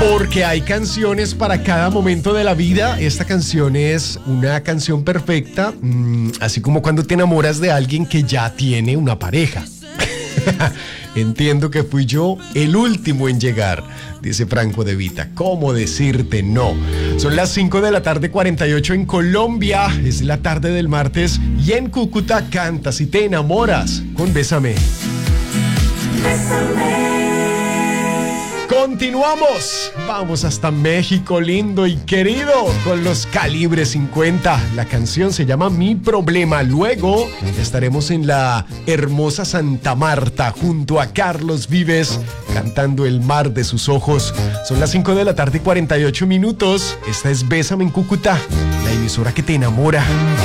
Porque hay canciones para cada momento de la vida. Esta canción es una canción perfecta, así como cuando te enamoras de alguien que ya tiene una pareja. Entiendo que fui yo el último en llegar, dice Franco De Vita. ¿Cómo decirte no? Son las 5 de la tarde, 48 en Colombia. Es la tarde del martes y en Cúcuta cantas y te enamoras con Bésame. Continuamos, vamos hasta México lindo y querido con los Calibre 50. La canción se llama Mi Problema. Luego estaremos en la hermosa Santa Marta junto a Carlos Vives cantando El mar de sus ojos. Son las 5 de la tarde y 48 minutos. Esta es Bésame en Cúcuta, la emisora que te enamora.